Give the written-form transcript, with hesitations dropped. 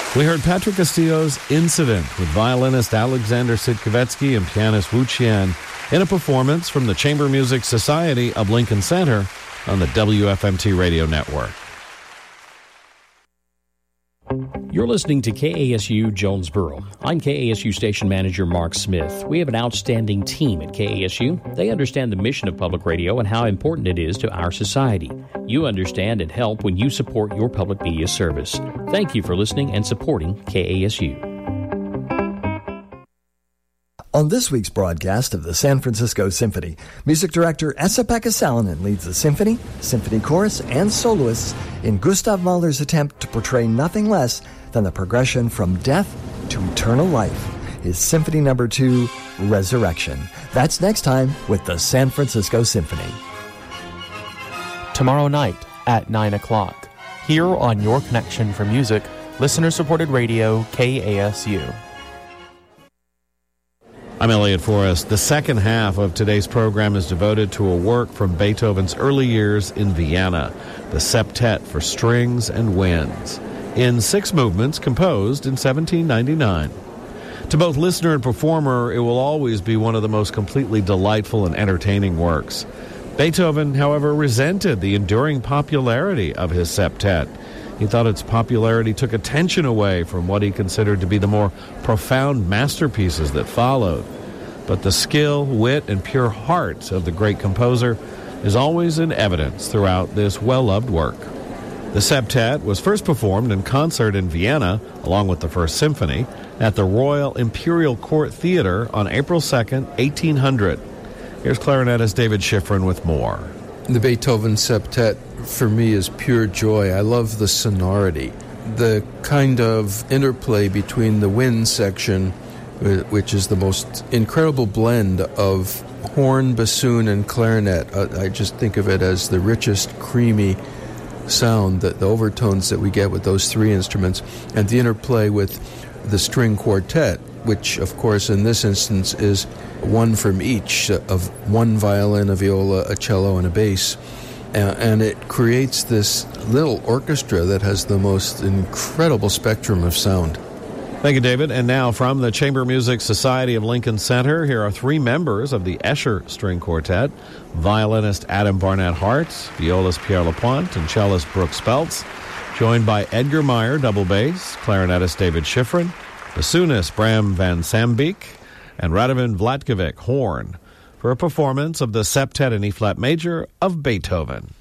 We heard Patrick Castillo's Incident with violinist Alexander Sitkovetsky and pianist Wu Qian in a performance from the Chamber Music Society of Lincoln Center on the WFMT radio network. You're listening to KASU Jonesboro. I'm KASU Station Manager Mark Smith. We have an outstanding team at KASU. They understand the mission of public radio and how important it is to our society. You understand and help when you support your public media service. Thank you for listening and supporting KASU. On this week's broadcast of the San Francisco Symphony, music director Esa-Pekka Salonen leads the symphony, symphony chorus, and soloists in Gustav Mahler's attempt to portray nothing less than the progression from death to eternal life, his Symphony No. 2, Resurrection. That's next time with the San Francisco Symphony. Tomorrow night at 9 o'clock, here on Your Connection for Music, listener-supported radio KASU. I'm Elliot Forrest. The second half of today's program is devoted to a work from Beethoven's early years in Vienna, the Septet for Strings and Winds, in 6 movements composed in 1799. To both listener and performer, it will always be one of the most completely delightful and entertaining works. Beethoven, however, resented the enduring popularity of his Septet. He thought its popularity took attention away from what he considered to be the more profound masterpieces that followed. But the skill, wit, and pure heart of the great composer is always in evidence throughout this well-loved work. The Septet was first performed in concert in Vienna, along with the First Symphony, at the Royal Imperial Court Theater on April 2nd, 1800. Here's clarinetist David Schifrin with more. The Beethoven Septet, for me, is pure joy. I love the sonority, the kind of interplay between the wind section, which is the most incredible blend of horn, bassoon, and clarinet. I just think of it as the richest, creamy sound, the overtones that we get with those 3 instruments, and the interplay with the string quartet, which, of course, in this instance is one from each, of one violin, a viola, a cello, and a bass. And it creates this little orchestra that has the most incredible spectrum of sound. Thank you, David. And now from the Chamber Music Society of Lincoln Center, here are 3 members of the Escher String Quartet: violinist Adam Barnett Hart, violist Pierre Lapointe, and cellist Brooke Speltz, joined by Edgar Meyer, double bass, clarinetist David Schifrin, bassoonist Bram van Sambeek, and Radovan Vlatkovic, horn, for a performance of the Septet in E-flat major of Beethoven.